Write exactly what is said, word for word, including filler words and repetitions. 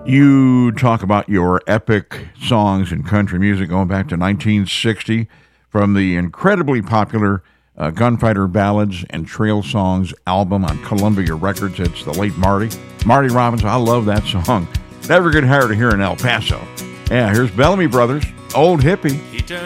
You talk about your epic songs in country music going back to nineteen sixty from the incredibly popular uh, Gunfighter Ballads and Trail Songs album on Columbia Records. It's the late Marty. Marty Robbins, I love that song. Never get tired of hearing El Paso. Yeah, here's Bellamy Brothers, Old Hippie.